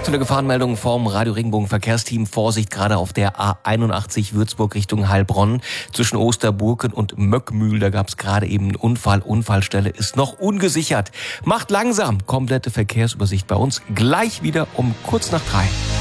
Aktuelle Gefahrenmeldung vom Radio Regenbogen Verkehrsteam. Vorsicht gerade auf der A81 Würzburg Richtung Heilbronn. Zwischen Osterburken und Möckmühl, da gab es gerade eben einen Unfall. Unfallstelle ist noch ungesichert. Macht langsam. Komplette Verkehrsübersicht bei uns gleich wieder um kurz nach 3.